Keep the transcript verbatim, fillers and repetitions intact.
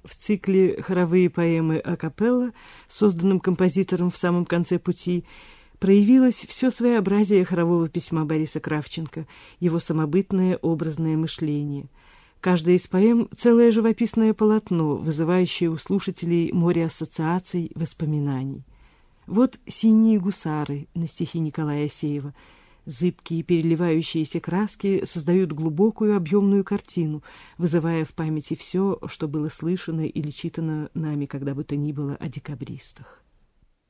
В цикле «Хоровые поэмы акапелла», созданном композитором в самом конце пути, проявилось все своеобразие хорового письма Бориса Кравченко, его самобытное образное мышление. Каждая из поэм — целое живописное полотно, вызывающее у слушателей море ассоциаций, воспоминаний. Вот «Синие гусары» на стихи Николая Асеева. Зыбкие переливающиеся краски создают глубокую объемную картину, вызывая в памяти все, что было слышано или читано нами когда бы то ни было о декабристах.